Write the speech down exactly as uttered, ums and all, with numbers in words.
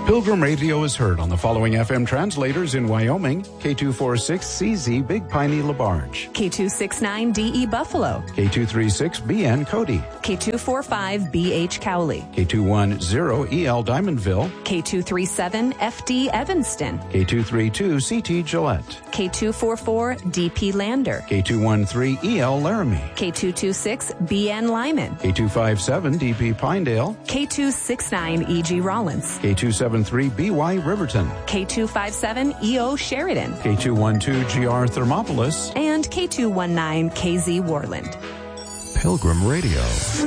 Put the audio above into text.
Pilgrim Radio is heard on the following F M translators in Wyoming: K two forty-six C Z Big Piney LaBarge, K two sixty-nine D E Buffalo, K two thirty-six B N Cody, K two forty-five B H Cowley, K two ten E L Diamondville, K two thirty-seven F D Evanston, K two thirty-two C T Gillette, K two forty-four D P Lander, K two thirteen E L Laramie, K two twenty-six B N Lyman, K two fifty-seven D P Pinedale, K two sixty-nine E G Rollins, K two seventy-three B Y Riverton, K two fifty-seven E O Sheridan, K two twelve G R Thermopolis, and K two nineteen K Z Warland. Pilgrim Radio.